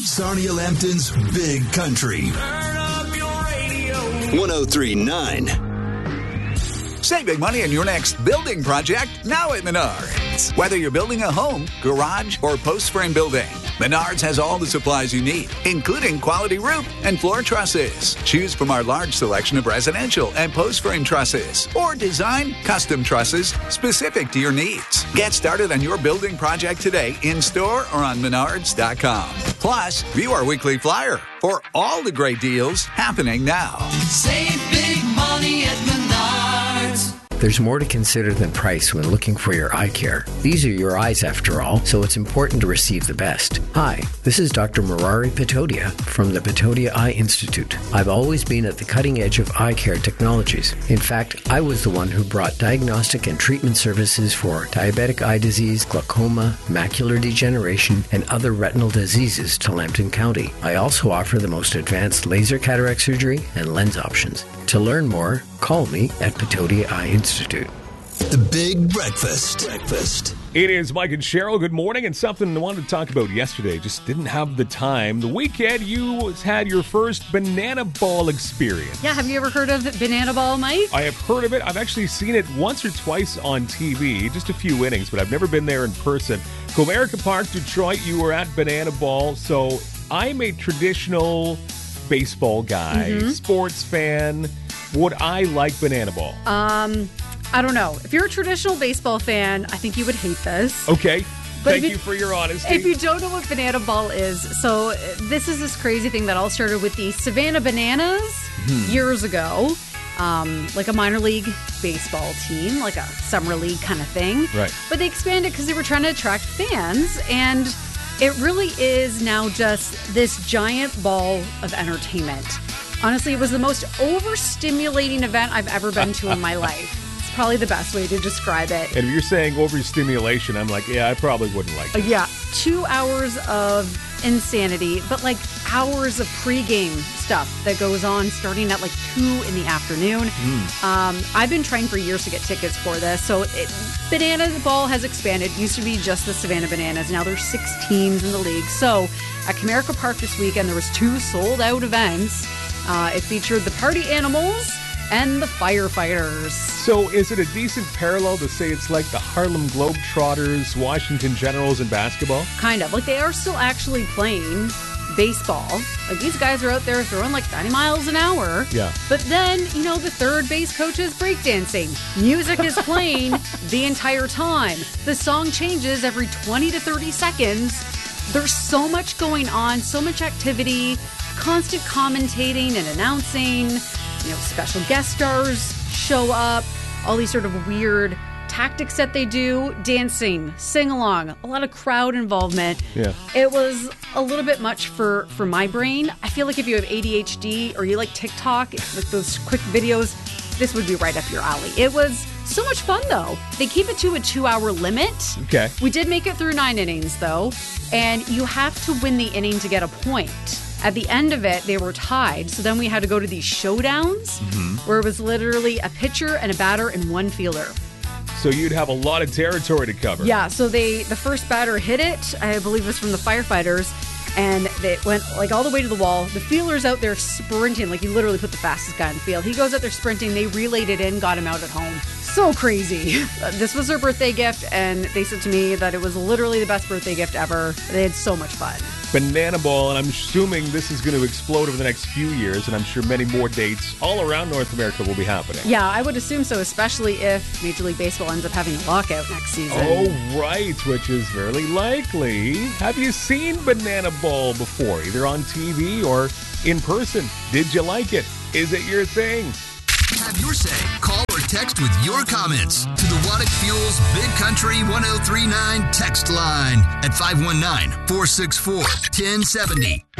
Sarnia Lambton's Big Country. Turn up your radio. 103.9. Save big money on your next building project now at Menards. Whether you're building a home, garage, or post-frame building, Menards has all the supplies you need, including quality roof and floor trusses. Choose from our large selection of residential and post-frame trusses, or design custom trusses specific to your needs. Get started on your building project today in-store or on Menards.com. Plus, view our weekly flyer for all the great deals happening now. Save big money at Menards. There's more to consider than price when looking for your eye care. These are your eyes after all, so it's important to receive the best. Hi, this is Dr. Murari Patodia from the Patodia Eye Institute. I've always been at the cutting edge of eye care technologies. In fact, I was the one who brought diagnostic and treatment services for diabetic eye disease, glaucoma, macular degeneration, and other retinal diseases to Lambton County. I also offer the most advanced laser cataract surgery and lens options. To learn more, call me at Patodia Eye Institute. The Big Breakfast. It is Mike and Cheryl. Good morning. And something I wanted to talk about yesterday. Just didn't have the time. The weekend, you had your first banana ball experience. Yeah, have you ever heard of Banana Ball, Mike? I have heard of it. I've actually seen it once or twice on TV, just a few innings, but I've never been there in person. Comerica Park, Detroit, you were at Banana Ball. So I'm a traditional baseball guy, sports fan. Would I like Banana Ball? I don't know. If you're a traditional baseball fan, I think you would hate this. Okay. But Thank you for your honesty. If you don't know what Banana Ball is, so this is this crazy thing that all started with the Savannah Bananas years ago. Like a minor league baseball team, like a summer league kind of thing. Right. But they expanded because they were trying to attract fans, and it really is now just this giant ball of entertainment. Honestly, it was the most overstimulating event I've ever been to in my life. It's probably the best way to describe it. And if you're saying overstimulation, I'm like, yeah, I probably wouldn't like it. Yeah, 2 hours of insanity, but like hours of pregame stuff that goes on starting at like 2 in the afternoon. I've been trying for years to get tickets for this. So Banana Ball has expanded. It used to be just the Savannah Bananas. Now there's 6 teams in the league. So at Comerica Park this weekend, there was 2 sold-out events. It featured the Party Animals and the Firefighters. So is it a decent parallel to say it's like the Harlem Globetrotters, Washington Generals in basketball? Kind of. Like they are still actually playing baseball. Like these guys are out there throwing like 90 miles an hour. Yeah. But then, you know, the third base coach is breakdancing. Music is playing the entire time. The song changes every 20 to 30 seconds. There's so much going on, so much activity, constant commentating and announcing. You know, special guest stars show up, all these sort of weird tactics that they do, dancing, sing-along, a lot of crowd involvement. Yeah. It was a little bit much for my brain. I feel like if you have ADHD or you like TikTok, like those quick videos, this would be right up your alley. It was so much fun, though. They keep it to a 2-hour limit. Okay. We did make it through 9 innings, though, and you have to win the inning to get a point. At the end of it, they were tied, so then we had to go to these showdowns where it was literally a pitcher and a batter and 1 fielder. So you'd have a lot of territory to cover. Yeah, so the first batter hit it, I believe it was from the Firefighters, and they went like all the way to the wall. The fielder's out there sprinting, like you literally put the fastest guy in the field. He goes out there sprinting, they relayed it in, got him out at home. So crazy. This was their birthday gift, and they said to me that it was literally the best birthday gift ever. They had so much fun. Banana Ball, and I'm assuming this is going to explode over the next few years, and I'm sure many more dates all around North America will be happening. Yeah, I would assume so, especially if Major League Baseball ends up having a lockout next season. Oh, right, which is very likely. Have you seen Banana Ball before, either on TV or in person? Did you like it? Is it your thing? Have your say. Call or text with your comments to the Waddick Fuels Big Country 1039 text line at 519-464-1070.